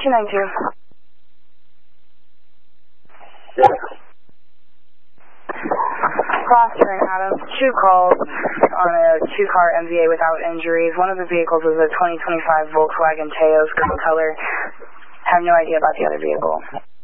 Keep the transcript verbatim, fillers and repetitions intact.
two nine two. Fostering Adams, two calls on a two-car M V A without injuries. One of the vehicles was a twenty twenty-five Volkswagen Taos, gold color. Have no idea about the other vehicle.